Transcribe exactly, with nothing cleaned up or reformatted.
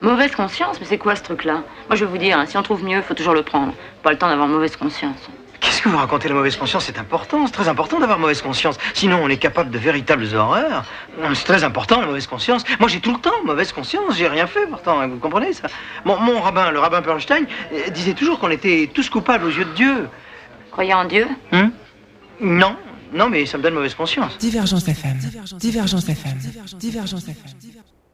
Mauvaise conscience? Mais c'est quoi ce truc-là? Moi, je vais vous dire, hein, si on trouve mieux, faut toujours le prendre. Pas le temps d'avoir mauvaise conscience. Qu'est-ce que vous racontez, la mauvaise conscience? C'est important, c'est très important d'avoir mauvaise conscience. Sinon, on est capable de véritables horreurs. Non, c'est très important, la mauvaise conscience. Moi, j'ai tout le temps mauvaise conscience, j'ai rien fait pourtant, hein, vous comprenez ça? Mon, mon rabbin, le rabbin Perlstein, euh, disait toujours qu'on était tous coupables aux yeux de Dieu. Croyez en Dieu? Hum? Non, non, mais ça me donne mauvaise conscience. Divergence F M. Divergence F M. Divergence F M.